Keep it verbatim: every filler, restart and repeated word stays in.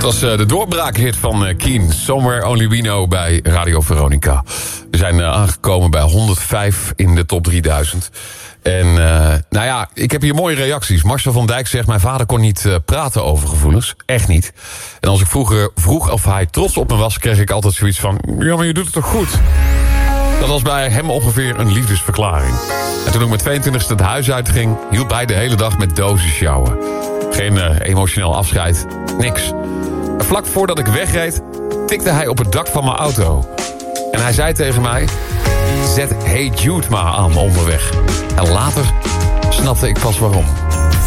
was uh, de doorbraakhit van uh, Keen, Somewhere Only We Know bij Radio Veronica. We zijn uh, aangekomen bij honderdvijf in de top drieduizend. En uh, nou ja, ik heb hier mooie reacties. Marcel van Dijk zegt, mijn vader kon niet uh, praten over gevoelens. Echt niet. En als ik vroeger vroeg of hij trots op me was, kreeg ik altijd zoiets van, ja, maar je doet het toch goed? Dat was bij hem ongeveer een liefdesverklaring. En toen ik met tweeëntwintigste het huis uitging, hielp hij de hele dag met dozen sjouwen. Geen uh, emotioneel afscheid, niks. En vlak voordat ik wegreed, tikte hij op het dak van mijn auto. En hij zei tegen mij, zet Hey Jude maar aan onderweg. En later snapte ik pas waarom.